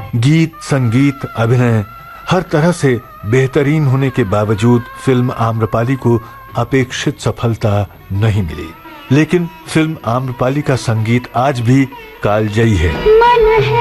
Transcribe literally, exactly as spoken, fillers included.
गीत, संगीत, अभिनय हर तरह से बेहतरीन होने के बावजूद फिल्म आम्रपाली को अपेक्षित सफलता नहीं मिली। लेकिन फिल्म आम्रपाली का संगीत आज भी कालजयी है।